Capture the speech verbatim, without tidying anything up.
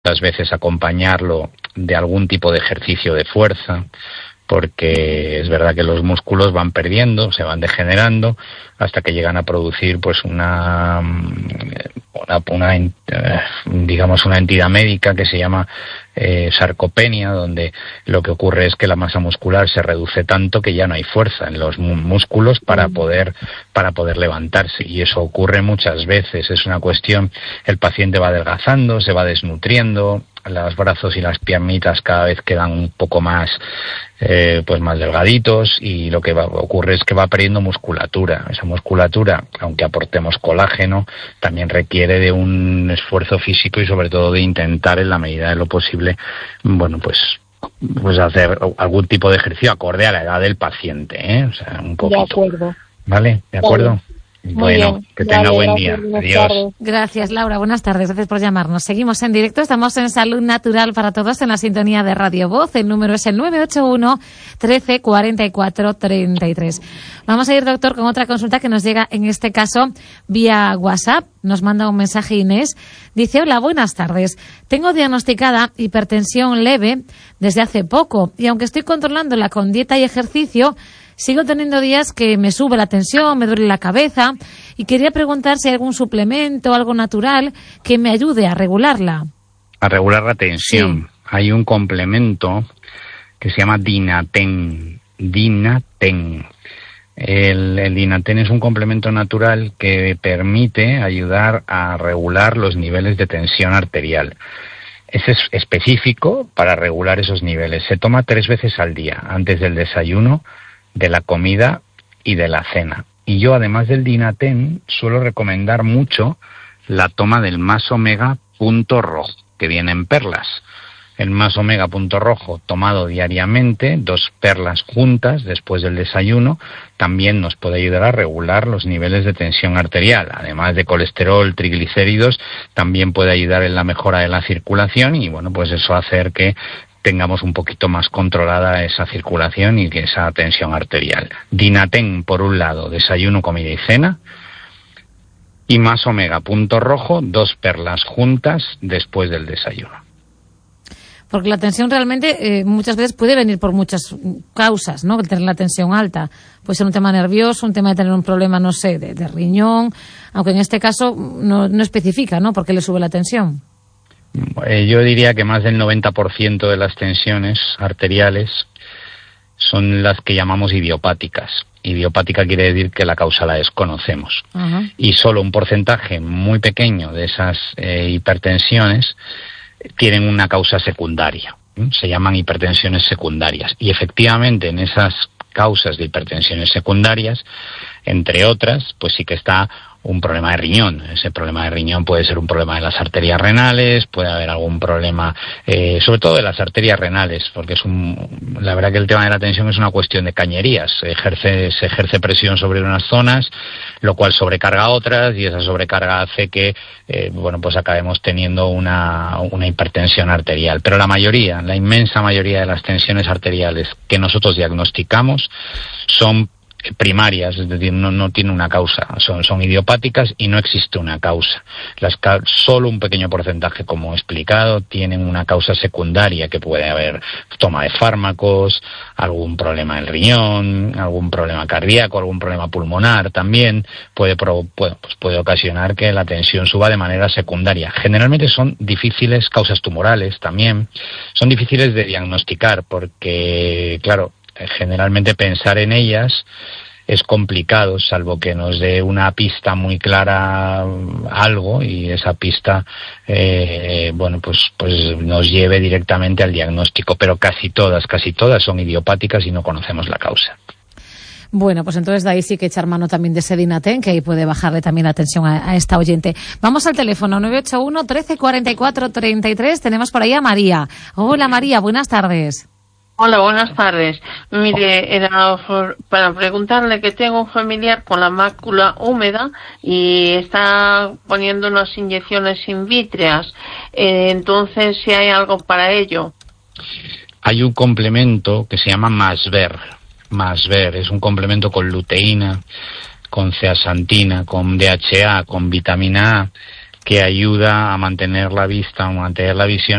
muchas veces acompañarlo de algún tipo de ejercicio de fuerza, porque es verdad que los músculos van perdiendo, se van degenerando, hasta que llegan a producir pues una, una, una digamos una entidad médica que se llama eh, sarcopenia, donde lo que ocurre es que la masa muscular se reduce tanto que ya no hay fuerza en los músculos para poder para poder levantarse, y eso ocurre muchas veces. Es una cuestión, el paciente va adelgazando, se va desnutriendo, los brazos y las piernitas cada vez quedan un poco más eh, pues más delgaditos, y lo que va, ocurre es que va perdiendo musculatura. Esa musculatura, aunque aportemos colágeno, también requiere de un esfuerzo físico y sobre todo de intentar en la medida de lo posible, bueno, pues pues hacer algún tipo de ejercicio acorde a la edad del paciente, ¿eh? O sea, un poquito. De acuerdo. ¿Vale? ¿De acuerdo? Vale. Bueno, bien. que tenga Vale, buen gracias, día. buenas Adiós. tardes. Gracias, Laura. Buenas tardes. Gracias por llamarnos. Seguimos en directo. Estamos en Salud Natural para Todos en la sintonía de Radio Voz. El número es el nueve ocho uno, trece, cuarenta y cuatro, treinta y tres. Vamos a ir, doctor, con otra consulta que nos llega, en este caso, vía WhatsApp. Nos manda un mensaje Inés. Dice: hola, buenas tardes. Tengo diagnosticada hipertensión leve desde hace poco, y aunque estoy controlándola con dieta y ejercicio, sigo teniendo días que me sube la tensión, me duele la cabeza, y quería preguntar si hay algún suplemento, algo natural que me ayude a regularla. A regular la tensión. Sí. Hay un complemento que se llama Dinaten. Dinaten. El, el Dinaten es un complemento natural que permite ayudar a regular los niveles de tensión arterial. Es específico para regular esos niveles. Se toma tres veces al día, antes del desayuno, de la comida y de la cena. Y yo, además del Dinaten, suelo recomendar mucho la toma del Más Omega punto rojo, que viene en perlas. El Más Omega punto rojo, tomado diariamente, dos perlas juntas después del desayuno, también nos puede ayudar a regular los niveles de tensión arterial. Además de colesterol, triglicéridos, también puede ayudar en la mejora de la circulación, y bueno, pues eso hacer que tengamos un poquito más controlada esa circulación y que esa tensión arterial. Dinaten, por un lado, desayuno, comida y cena, y Más Omega punto rojo, dos perlas juntas después del desayuno. Porque la tensión realmente eh, muchas veces puede venir por muchas causas, ¿no? Tener la tensión alta. Puede ser un tema nervioso, un tema de tener un problema, no sé, de, de riñón, aunque en este caso no, no especifica, ¿no?, por qué le sube la tensión. Yo diría que más del noventa por ciento de las tensiones arteriales son las que llamamos idiopáticas. Idiopática quiere decir que la causa la desconocemos. Uh-huh. Y solo un porcentaje muy pequeño de esas eh, hipertensiones tienen una causa secundaria. ¿eh? Se llaman hipertensiones secundarias. Y efectivamente en esas causas de hipertensiones secundarias, entre otras, pues sí que está un problema de riñón. Ese problema de riñón puede ser un problema de las arterias renales, puede haber algún problema, eh, sobre todo de las arterias renales, porque es un, la verdad que el tema de la tensión es una cuestión de cañerías. Se ejerce, se ejerce presión sobre unas zonas, lo cual sobrecarga otras, y esa sobrecarga hace que, eh, bueno, pues acabemos teniendo una, una hipertensión arterial. Pero la mayoría, la inmensa mayoría de las tensiones arteriales que nosotros diagnosticamos son primarias, es decir, no, no tiene una causa, son, son idiopáticas y no existe una causa. Las, solo un pequeño porcentaje, como he explicado, tienen una causa secundaria, que puede haber toma de fármacos, algún problema del riñón, algún problema cardíaco, algún problema pulmonar también, puede, puede, pues puede ocasionar que la tensión suba de manera secundaria. Generalmente son difíciles, causas tumorales también, son difíciles de diagnosticar porque, claro, generalmente pensar en ellas es complicado, salvo que nos dé una pista muy clara algo, y esa pista eh, bueno pues pues nos lleve directamente al diagnóstico. Pero casi todas, casi todas son idiopáticas y no conocemos la causa. Bueno, pues entonces de ahí sí que echar mano también de ese Dinaten, que ahí puede bajarle también la tensión a, a esta oyente. Vamos al teléfono nueve ocho uno, trece, cuarenta y cuatro, treinta y tres. Tenemos por ahí a María. Hola María, buenas tardes. Hola, buenas tardes. Mire, era para preguntarle que tengo un familiar con la mácula húmeda y está poniendo unas inyecciones invítreas. Eh, entonces, si hay algo para ello. Hay un complemento que se llama Masver. Masver es un complemento con luteína, con zeaxantina, con D H A, con vitamina A, que ayuda a mantener la vista, a mantener la visión